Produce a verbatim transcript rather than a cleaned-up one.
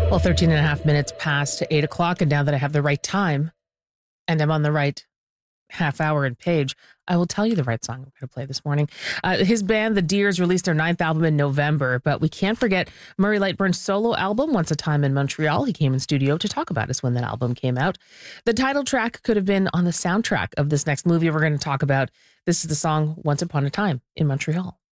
Well, thirteen and a half minutes past eight o'clock, and now that I have the right time and I'm on the right half hour and page, I will tell you the right song I'm going to play this morning. Uh, his band, The Deers, released their ninth album in November, but we can't forget Murray Lightburn's solo album, Once a Time in Montreal. He came in studio to talk about us when that album came out. The title track could have been on the soundtrack of this next movie we're going to talk about. This is the song Once Upon a Time in Montreal.